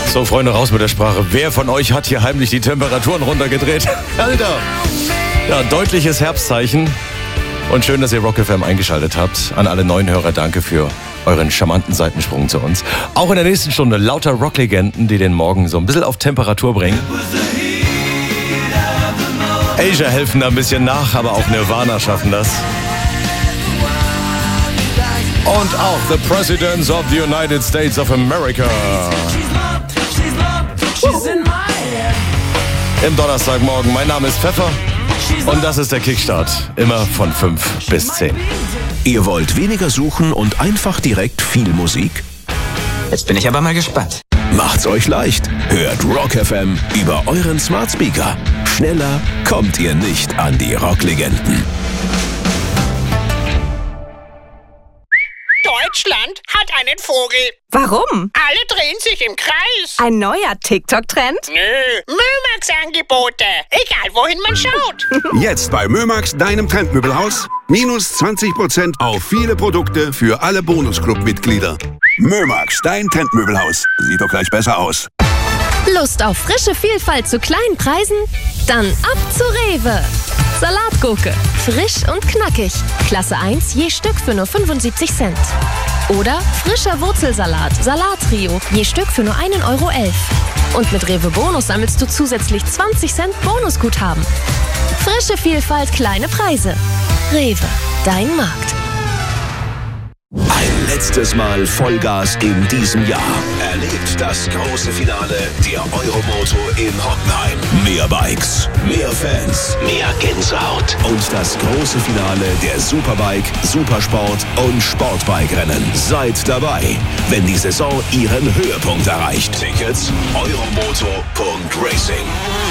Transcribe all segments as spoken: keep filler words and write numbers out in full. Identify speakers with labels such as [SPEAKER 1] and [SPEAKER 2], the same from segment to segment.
[SPEAKER 1] So, Freunde, raus mit der Sprache. Wer von euch hat hier heimlich die Temperaturen runtergedreht? Alter! Ja, deutliches Herbstzeichen. Und schön, dass ihr Rock F M eingeschaltet habt. An alle neuen Hörer, danke für euren charmanten Seitensprung zu uns. Auch in der nächsten Stunde lauter Rocklegenden, die den Morgen so ein bisschen auf Temperatur bringen. Asia helfen da ein bisschen nach, aber auch Nirvana schaffen das. Und auch the Presidents of the United States of America. Im Donnerstagmorgen. Mein Name ist Pfeffer und das ist der Kickstart. Immer von fünf bis zehn.
[SPEAKER 2] Ihr wollt weniger suchen und einfach direkt viel Musik?
[SPEAKER 3] Jetzt bin ich aber mal gespannt.
[SPEAKER 2] Macht's euch leicht. Hört Rock F M über euren Smart Speaker. Schneller kommt ihr nicht an die Rocklegenden.
[SPEAKER 4] Deutschland hat einen Vogel.
[SPEAKER 5] Warum?
[SPEAKER 4] Alle drehen sich im Kreis.
[SPEAKER 5] Ein neuer TikTok-Trend?
[SPEAKER 4] Nö, Mömax-Angebote. Egal, wohin man schaut.
[SPEAKER 6] Jetzt bei Mömax, deinem Trendmöbelhaus. Minus zwanzig Prozent auf viele Produkte für alle Bonusclub-Mitglieder. Mömax, dein Trendmöbelhaus. Sieht doch gleich besser aus.
[SPEAKER 7] Lust auf frische Vielfalt zu kleinen Preisen? Dann ab zu Rewe. Salatgurke, frisch und knackig. Klasse eins je Stück für nur fünfundsiebzig Cent. Oder frischer Wurzelsalat, Salattrio, je Stück für nur ein Euro elf. Und mit Rewe Bonus sammelst du zusätzlich zwanzig Cent Bonusguthaben. Frische Vielfalt, kleine Preise. Rewe, dein Markt.
[SPEAKER 2] Ein letztes Mal Vollgas in diesem Jahr. Erlebt das große Finale der Euromoto in Hockenheim. Mehr Bikes, mehr Fans, mehr Gänsehaut. Und das große Finale der Superbike, Supersport und Sportbike-Rennen. Seid dabei, wenn die Saison ihren Höhepunkt erreicht. Tickets euromoto punkt racing.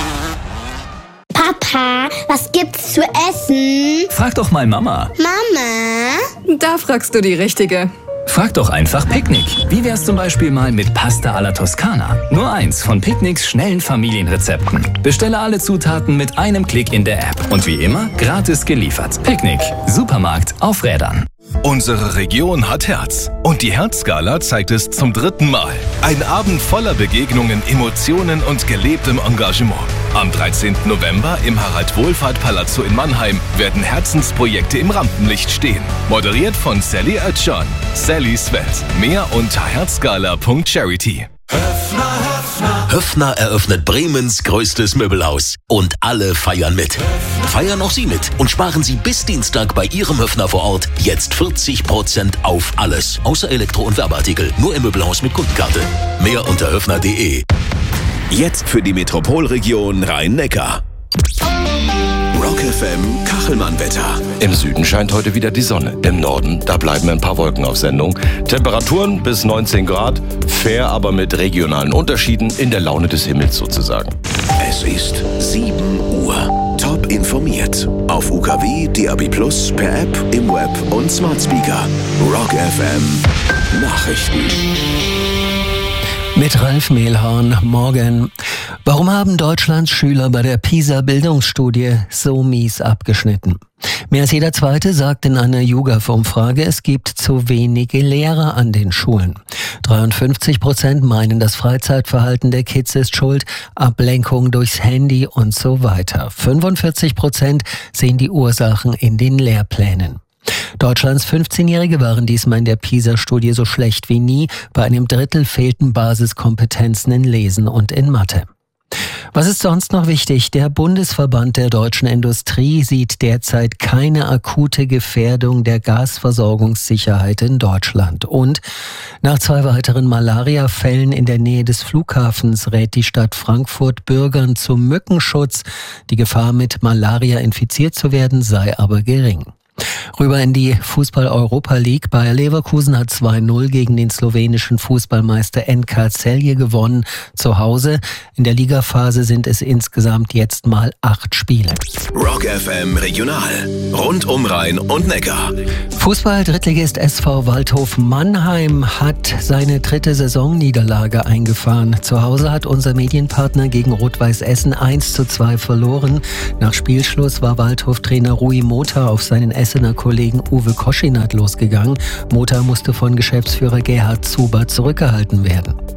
[SPEAKER 8] Papa, was gibt's zu essen?
[SPEAKER 9] Frag doch mal Mama.
[SPEAKER 8] Mama?
[SPEAKER 5] Da fragst du die Richtige.
[SPEAKER 9] Frag doch einfach Picknick. Wie wär's zum Beispiel mal mit Pasta alla Toskana? Nur eins von Picknicks schnellen Familienrezepten. Bestelle alle Zutaten mit einem Klick in der App. Und wie immer, gratis geliefert. Picknick. Supermarkt auf Rädern.
[SPEAKER 10] Unsere Region hat Herz. Und die Herzgala zeigt es zum dritten Mal. Ein Abend voller Begegnungen, Emotionen und gelebtem Engagement. Am dreizehnten November im Harald-Wohlfahrt-Palazzo in Mannheim werden Herzensprojekte im Rampenlicht stehen. Moderiert von Sally Oetschan. Sallys Welt. Mehr unter herzgala punkt charity.
[SPEAKER 2] Höffner eröffnet Bremens größtes Möbelhaus. Und alle feiern mit. Feiern auch Sie mit und sparen Sie bis Dienstag bei Ihrem Höffner vor Ort jetzt vierzig Prozent auf alles. Außer Elektro- und Werbeartikel. Nur im Möbelhaus mit Kundenkarte. Mehr unter höffner punkt de. Jetzt für die Metropolregion Rhein-Neckar. Rock F M Kachelmann-Wetter.
[SPEAKER 1] Im Süden scheint heute wieder die Sonne. Im Norden, da bleiben ein paar Wolken auf Sendung. Temperaturen bis neunzehn Grad. Fair, aber mit regionalen Unterschieden in der Laune des Himmels sozusagen.
[SPEAKER 2] Es ist sieben Uhr. Top informiert. Auf U K W, D A B Plus, per App, im Web und Smart Speaker. Rock F M Nachrichten.
[SPEAKER 11] Mit Ralf Mehlhorn, morgen. Warum haben Deutschlands Schüler bei der PISA-Bildungsstudie so mies abgeschnitten? Mehr als jeder Zweite sagt in einer YouGov-Umfrage, es gibt zu wenige Lehrer an den Schulen. dreiundfünfzig Prozent meinen, das Freizeitverhalten der Kids ist schuld, Ablenkung durchs Handy und so weiter. fünfundvierzig Prozent sehen die Ursachen in den Lehrplänen. Deutschlands fünfzehnjährige waren diesmal in der PISA-Studie so schlecht wie nie. Bei einem Drittel fehlten Basiskompetenzen in Lesen und in Mathe. Was ist sonst noch wichtig? Der Bundesverband der deutschen Industrie sieht derzeit keine akute Gefährdung der Gasversorgungssicherheit in Deutschland. Und nach zwei weiteren Malaria-Fällen in der Nähe des Flughafens rät die Stadt Frankfurt Bürgern zum Mückenschutz. Die Gefahr, mit Malaria infiziert zu werden, sei aber gering. Rüber in die Fußball-Europa League. Bayer Leverkusen hat zwei null gegen den slowenischen Fußballmeister N K Celje gewonnen. Zu Hause in der Ligaphase sind es insgesamt jetzt mal acht Spiele.
[SPEAKER 2] Rock F M Regional. Rund um Rhein und Neckar.
[SPEAKER 11] Fußball-Drittligist S V Waldhof Mannheim hat seine dritte Saisonniederlage eingefahren. Zu Hause hat unser Medienpartner gegen Rot-Weiß Essen eins zu zwei verloren. Nach Spielschluss war Waldhof-Trainer Rui Mota auf seinen Essener Kollegen Uwe Koschinat losgegangen. Mota musste von Geschäftsführer Gerhard Zuber zurückgehalten werden.